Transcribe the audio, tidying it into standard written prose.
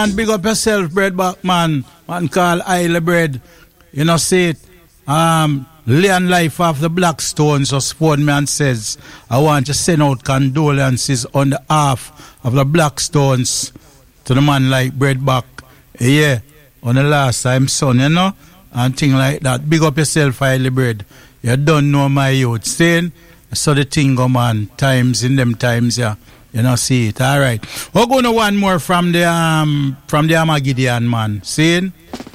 And big up yourself, bread back man. Man call Isle Bread. You know, see it. Leon Life of the Blackstones just phoned me and says, I want to send out condolences on the behalf of the Blackstones to the man like bread back. Yeah, on the last time son, you know, and thing like that. Big up yourself, Isle Bread. You don't know my youth. Saying, so the thing go man, times in them times, yeah. You know, see it. All right. We're going to one more from the Armageddon man. Seeing?